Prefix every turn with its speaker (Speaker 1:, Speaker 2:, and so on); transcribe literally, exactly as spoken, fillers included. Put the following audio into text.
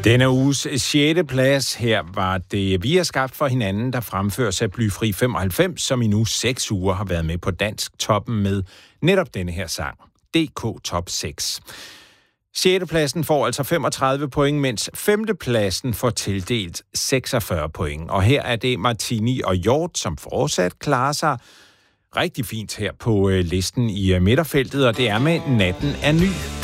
Speaker 1: Denne uges sjette plads her var det Vi er skabt for hinanden, der fremføres af Blyfri femoghalvfems, som i nu seks uger har været med på dansk toppen med netop denne her sang, D K Top seks. sjette pladsen får altså femogtredive point, mens femte pladsen får tildelt seksogfyrre point. Og her er det Martini og Hjort, som fortsat klarer sig rigtig fint her på listen i midterfeltet, og det er med Natten er ny.